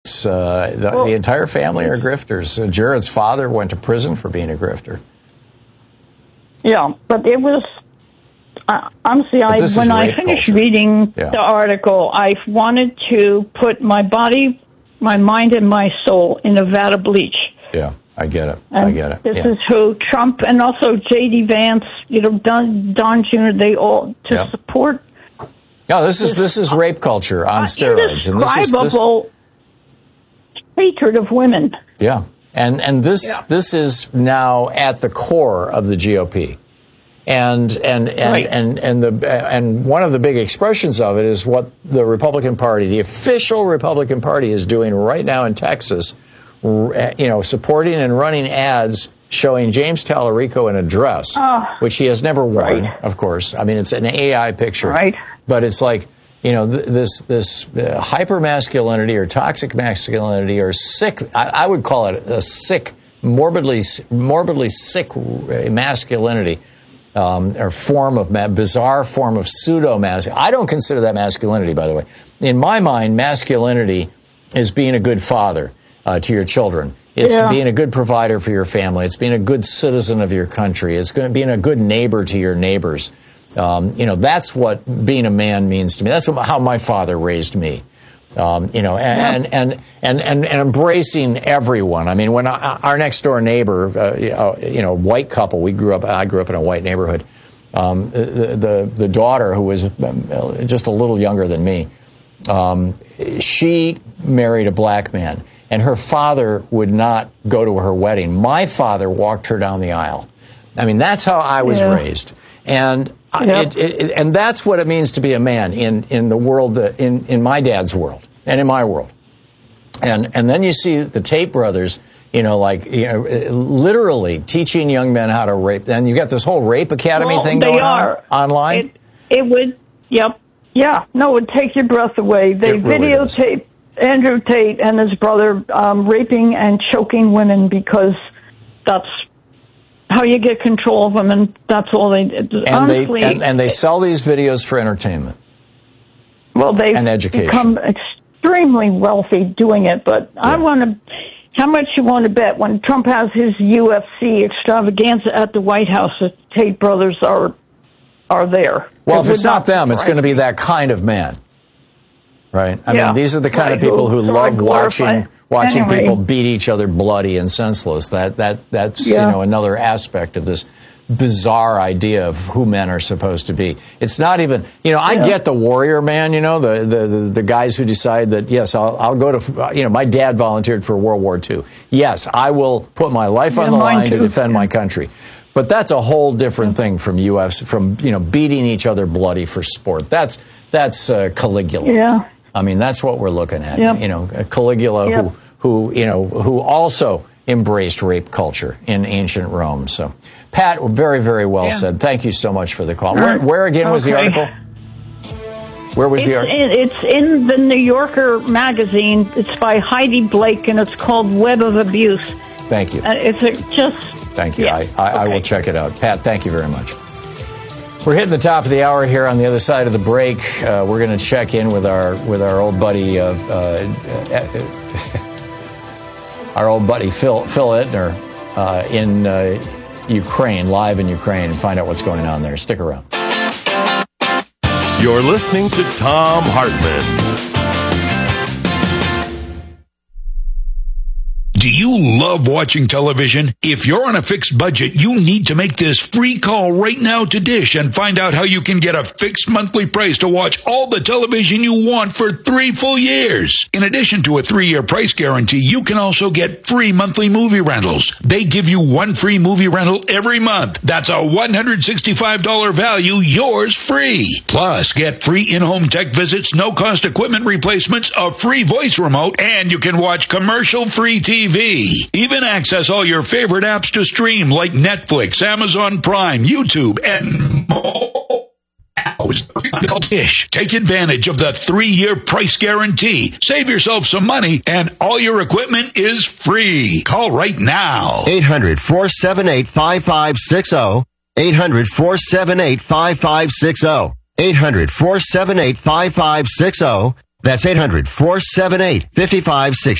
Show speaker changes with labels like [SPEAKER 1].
[SPEAKER 1] The entire family are grifters. Jared's father went to prison for being a grifter.
[SPEAKER 2] Yeah, but it was... honestly, when I finished reading the article, I wanted to put my body, my mind, and my soul in a vat of bleach.
[SPEAKER 1] Yeah, I get it.
[SPEAKER 2] This is who Trump and also J.D. Vance, Don Jr., they all support.
[SPEAKER 1] No, this is rape culture on steroids, and this is
[SPEAKER 2] hatred of women.
[SPEAKER 1] Yeah, and this is now at the core of the GOP. And one of the big expressions of it is what the Republican Party, the official Republican Party, is doing right now in Texas. Supporting and running ads showing James Tallarico in a dress, which he has never worn. Of course, I mean it's an AI picture, but it's like this hypermasculinity or toxic masculinity or sick. I would call it a sick, morbidly sick masculinity. Or bizarre form of pseudo-masculinity. I don't consider that masculinity, by the way. In my mind, masculinity is being a good father to your children. It's being a good provider for your family. It's being a good citizen of your country. It's being a good neighbor to your neighbors. That's what being a man means to me. That's how my father raised me. And embracing everyone. I mean, when our next door neighbor, white couple, I grew up in a white neighborhood. The daughter, who was just a little younger than me, she married a black man, and her father would not go to her wedding. My father walked her down the aisle. I mean, that's how I was raised. And and that's what it means to be a man in the world, in my dad's world and in my world. And then you see the Tate brothers, literally teaching young men how to rape. And you got this whole rape academy thing going on online.
[SPEAKER 2] It would, it would take your breath away. They videotape Andrew Tate and his brother raping and choking women because that's how you get control of them, and that's all they did. Honestly,
[SPEAKER 1] and they sell these videos for entertainment.
[SPEAKER 2] Well, they've become extremely wealthy doing it, but I want to... How much you want to bet when Trump has his UFC extravaganza at the White House, the Tate brothers are there?
[SPEAKER 1] Well, if it's not them, it's going to be that kind of man, right? I mean, these are the kind of people who love watching people beat each other bloody and senseless. That's another aspect of this bizarre idea of who men are supposed to be. It's not even, I get the warrior man, the guys who decide that, yes, I'll go to, my dad volunteered for World War II. Yes, I will put my life on the line to defend my country. But that's a whole different thing from beating each other bloody for sport. That's Caligula.
[SPEAKER 2] Yeah.
[SPEAKER 1] I mean, that's what we're looking at. Yep. Caligula who also embraced rape culture in ancient Rome. So, Pat, very, very well said. Thank you so much for the call. Where again was the article? Where was the article? It's in the New Yorker magazine. It's by Heidi Blake, and it's called Web of Abuse. Thank you. Thank you. I will check it out. Pat, thank you very much. We're hitting the top of the hour here. On the other side of the break, we're going to check in with our old buddy Phil Ittner in Ukraine, live in Ukraine, and find out what's going on there. Stick around.
[SPEAKER 3] You're listening to Thom Hartmann.
[SPEAKER 4] Do you love watching television? If you're on a fixed budget, you need to make this free call right now to Dish and find out how you can get a fixed monthly price to watch all the television you want for 3 full years. In addition to a 3-year price guarantee, you can also get free monthly movie rentals. They give you 1 free movie rental every month. That's a $165 value, yours free. Plus, get free in-home tech visits, no-cost equipment replacements, a free voice remote, and you can watch commercial-free TV. Even access all your favorite apps to stream like Netflix, Amazon Prime, YouTube, and more. Dish. Take advantage of the 3-year price guarantee. Save yourself some money, and all your equipment is free. Call right now.
[SPEAKER 5] 800-478-5560. 800-478-5560. 800-478-5560. That's 800-478-5560.